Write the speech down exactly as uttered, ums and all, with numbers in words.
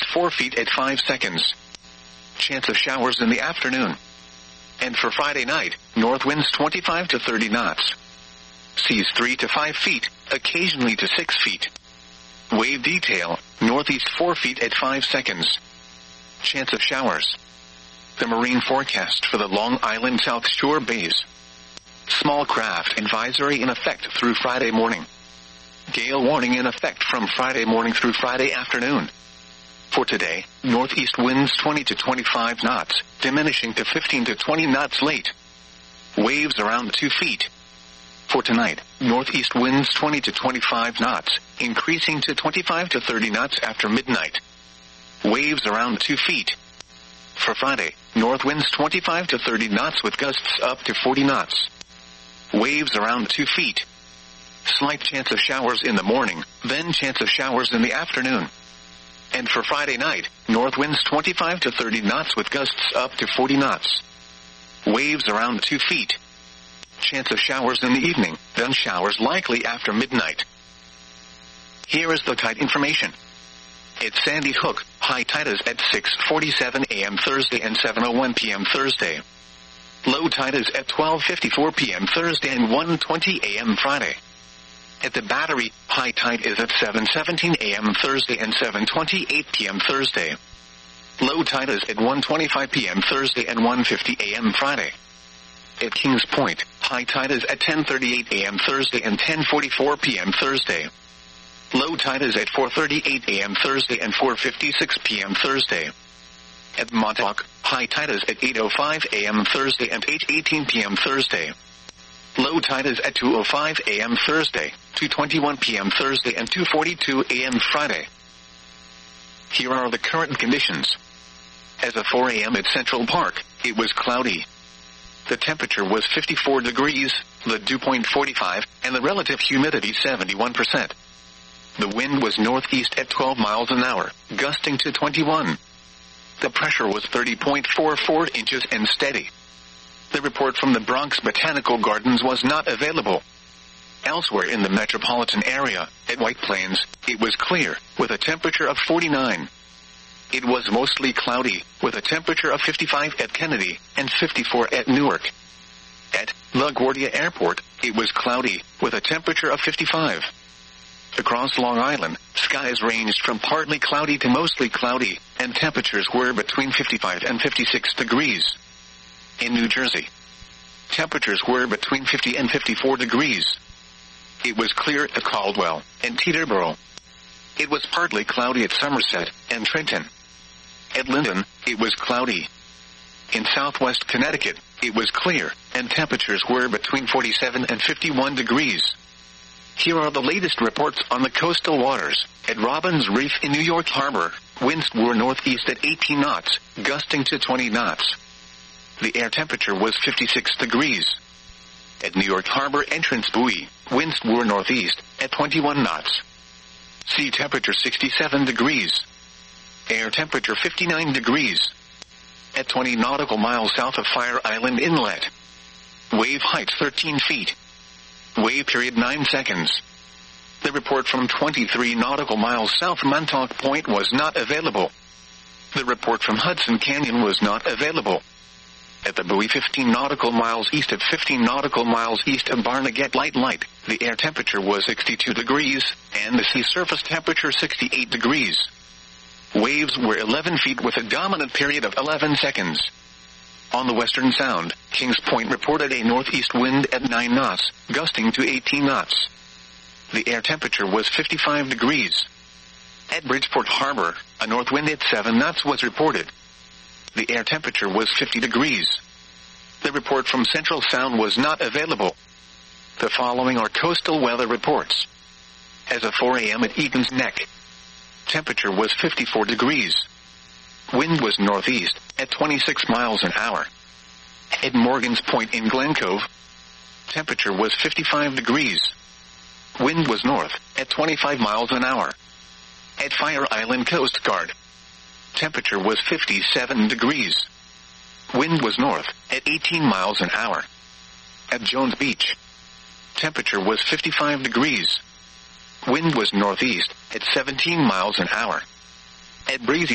four feet at five seconds. Chance of showers in the afternoon. And for Friday night, north winds twenty-five to thirty knots. Seas three to five feet, occasionally to six feet. Wave detail, northeast four feet at five seconds. Chance of showers. The marine forecast for the Long Island South Shore bays. Small craft advisory in effect through Friday morning. Gale warning in effect from Friday morning through Friday afternoon. For today, northeast winds twenty to twenty-five knots, diminishing to fifteen to twenty knots late. Waves around two feet. For tonight, northeast winds twenty to twenty-five knots, increasing to twenty-five to thirty knots after midnight. Waves around two feet. For Friday, north winds twenty-five to thirty knots with gusts up to forty knots. Waves around two feet. Slight chance of showers in the morning, then chance of showers in the afternoon. And for Friday night, north winds twenty-five to thirty knots with gusts up to forty knots. Waves around two feet. Chance of showers in the evening, then showers likely after midnight. Here is the tide information. At Sandy Hook, high tide is at six forty-seven a m Thursday and seven oh one p m Thursday. Low tide is at twelve fifty-four p m Thursday and one twenty a m Friday. At the Battery, high tide is at seven seventeen a m Thursday and seven twenty-eight p m Thursday. Low tide is at one twenty-five p m Thursday and one fifty a m Friday. At Kings Point, high tide is at ten thirty-eight a m Thursday and ten forty-four p m Thursday. Low tide is at four thirty-eight a m Thursday and four fifty-six p m Thursday. At Montauk, high tide is at eight oh five a m Thursday and eight eighteen p m Thursday. Low tide is at two oh five a m Thursday, two twenty-one p m Thursday and two forty-two a m Friday. Here are the current conditions. As of four a m at Central Park, it was cloudy. The temperature was fifty-four degrees, the dew point forty-five, and the relative humidity seventy-one percent. The wind was northeast at twelve miles an hour, gusting to twenty-one. The pressure was thirty point four four inches and steady. The report from the Bronx Botanical Gardens was not available. Elsewhere in the metropolitan area, at White Plains, it was clear, with a temperature of forty-nine. It was mostly cloudy, with a temperature of fifty-five at Kennedy, and fifty-four at Newark. At LaGuardia Airport, it was cloudy, with a temperature of fifty-five. Across Long Island, skies ranged from partly cloudy to mostly cloudy, and temperatures were between fifty-five and fifty-six degrees. In New Jersey, temperatures were between fifty and fifty-four degrees. It was clear at Caldwell and Teterboro. It was partly cloudy at Somerset and Trenton. At Linden, it was cloudy. In southwest Connecticut, it was clear, and temperatures were between forty-seven and fifty-one degrees. Here are the latest reports on the coastal waters. At Robbins Reef in New York Harbor, winds were northeast at eighteen knots, gusting to twenty knots. The air temperature was fifty-six degrees. At New York Harbor Entrance Buoy, winds were northeast at twenty-one knots. Sea temperature sixty-seven degrees. Air temperature fifty-nine degrees. At twenty nautical miles south of Fire Island Inlet. Wave height thirteen feet. Wave period nine seconds. The report from twenty-three nautical miles south Montauk Point was not available. The report from Hudson Canyon was not available. At the buoy fifteen nautical miles east of fifteen nautical miles east of Barnegat Light Light, the air temperature was sixty-two degrees, and the sea surface temperature sixty-eight degrees. Waves were eleven feet with a dominant period of eleven seconds. On the Western Sound, Kings Point reported a northeast wind at nine knots, gusting to eighteen knots. The air temperature was fifty-five degrees. At Bridgeport Harbor, a north wind at seven knots was reported. The air temperature was fifty degrees. The report from Central Sound was not available. The following are coastal weather reports. As of four a m at Egan's Neck, temperature was fifty-four degrees. Wind was northeast at twenty-six miles an hour. At Morgan's Point in Glen Cove, temperature was fifty-five degrees. Wind was north at twenty-five miles an hour. At Fire Island Coast Guard, temperature was fifty-seven degrees. Wind was north at eighteen miles an hour. At Jones Beach, temperature was fifty-five degrees. Wind was northeast at seventeen miles an hour. At Breezy